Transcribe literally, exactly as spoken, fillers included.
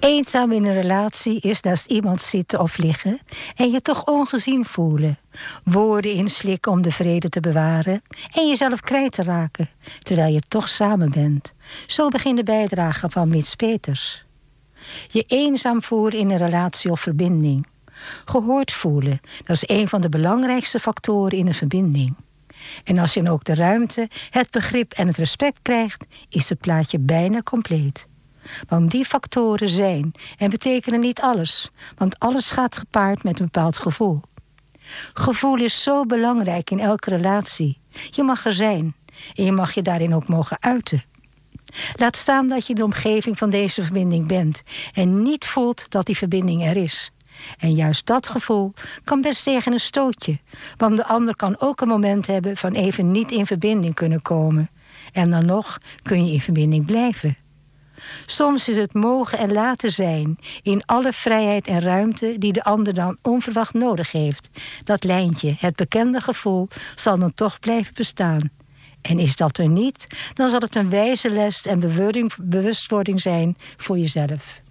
Eenzaam in een relatie is naast iemand zitten of liggen en je toch ongezien voelen. Woorden inslikken om de vrede te bewaren en jezelf kwijt te raken, terwijl je toch samen bent. Zo begint de bijdrage van Mits Peters. Je eenzaam voelen in een relatie of verbinding. Gehoord voelen, dat is een van de belangrijkste factoren in een verbinding. En als je dan ook de ruimte, het begrip en het respect krijgt, is het plaatje bijna compleet. Want die factoren zijn en betekenen niet alles, want alles gaat gepaard met een bepaald gevoel. Gevoel is zo belangrijk in elke relatie. Je mag er zijn en je mag je daarin ook mogen uiten. Laat staan dat je in de omgeving van deze verbinding bent en niet voelt dat die verbinding er is. En juist dat gevoel kan best tegen een stootje, want de ander kan ook een moment hebben van even niet in verbinding kunnen komen. En dan nog kun je in verbinding blijven. Soms is het mogen en laten zijn in alle vrijheid en ruimte die de ander dan onverwacht nodig heeft. Dat lijntje, het bekende gevoel, zal dan toch blijven bestaan. En is dat er niet, dan zal het een wijze les en bewustwording zijn voor jezelf.